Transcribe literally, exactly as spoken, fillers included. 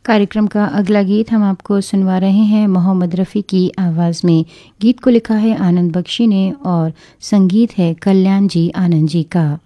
कार्यक्रम का अगला गीत हम आपको सुनवा रहे हैं मोहम्मद रफ़ी की आवाज़ में। गीत को लिखा है आनंद बख्शी ने और संगीत है कल्याण जी आनंद जी का।